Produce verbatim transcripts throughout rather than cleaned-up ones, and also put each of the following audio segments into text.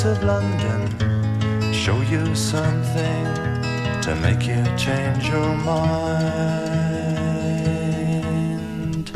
of London show you something to make you change your mind.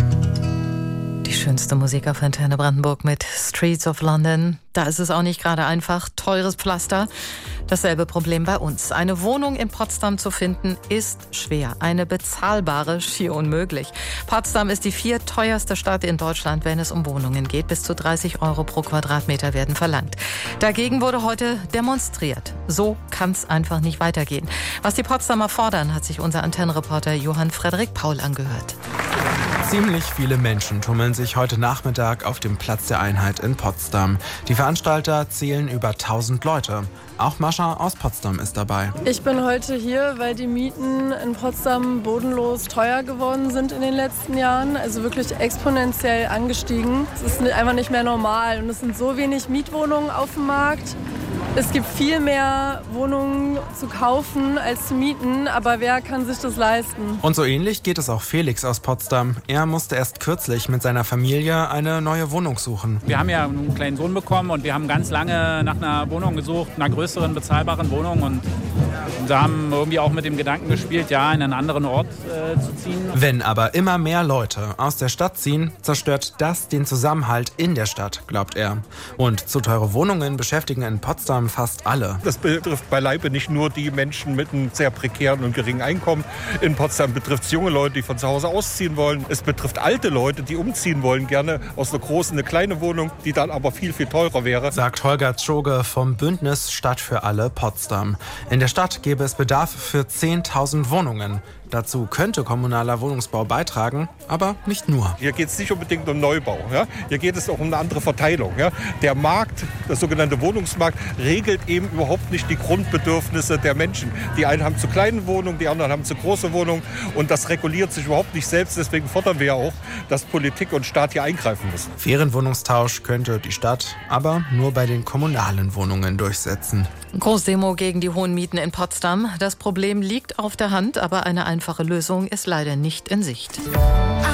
Die schönste Musik auf Antenne Brandenburg mit Streets of London. Da ist es auch nicht gerade einfach. Teures Pflaster. Dasselbe Problem bei uns. Eine Wohnung in Potsdam zu finden, ist schwer. Eine bezahlbare, schier unmöglich. Potsdam ist die viertteuerste Stadt in Deutschland, wenn es um Wohnungen geht. Bis zu dreißig Euro pro Quadratmeter werden verlangt. Dagegen wurde heute demonstriert. So kann es einfach nicht weitergehen. Was die Potsdamer fordern, hat sich unser Antennenreporter Johann Frederik Paul angehört. Ziemlich viele Menschen tummeln sich heute Nachmittag auf dem Platz der Einheit in Potsdam. Die Veranstalter zählen über tausend Leute. Auch Mascha aus Potsdam ist dabei. Ich bin heute hier, weil die Mieten in Potsdam bodenlos teuer geworden sind in den letzten Jahren. Also wirklich exponentiell angestiegen. Es ist einfach nicht mehr normal und es sind so wenig Mietwohnungen auf dem Markt. Es gibt viel mehr Wohnungen zu kaufen als zu mieten, aber wer kann sich das leisten? Und so ähnlich geht es auch Felix aus Potsdam. Er musste erst kürzlich mit seiner Familie eine neue Wohnung suchen. Wir haben ja einen kleinen Sohn bekommen und wir haben ganz lange nach einer Wohnung gesucht, einer größeren, bezahlbaren Wohnung. Und wir haben irgendwie auch mit dem Gedanken gespielt, ja, in einen anderen Ort äh, zu ziehen. Wenn aber immer mehr Leute aus der Stadt ziehen, zerstört das den Zusammenhalt in der Stadt, glaubt er. Und zu teure Wohnungen beschäftigen in Potsdam fast alle. Das betrifft beileibe nicht nur die Menschen mit einem sehr prekären und geringen Einkommen. In Potsdam betrifft es junge Leute, die von zu Hause ausziehen wollen. Es betrifft alte Leute, die umziehen wollen, gerne aus einer großen eine kleine Wohnung, die dann aber viel, viel teurer wäre. Sagt Holger Tschoge vom Bündnis Stadt für alle Potsdam. In der Stadt gäbe es Bedarf für zehntausend Wohnungen. Dazu könnte kommunaler Wohnungsbau beitragen, aber nicht nur. Hier geht es nicht unbedingt um Neubau. Ja? Hier geht es auch um eine andere Verteilung. Ja? Der Markt, der sogenannte Wohnungsmarkt, regelt eben überhaupt nicht die Grundbedürfnisse der Menschen. Die einen haben zu kleine Wohnungen, die anderen haben zu große Wohnungen. Und das reguliert sich überhaupt nicht selbst. Deswegen fordern wir ja auch, dass Politik und Staat hier eingreifen müssen. Fairen Wohnungstausch könnte die Stadt aber nur bei den kommunalen Wohnungen durchsetzen. Großdemo gegen die hohen Mieten in Potsdam. Das Problem liegt auf der Hand, aber eine einfache Lösung ist leider nicht in Sicht.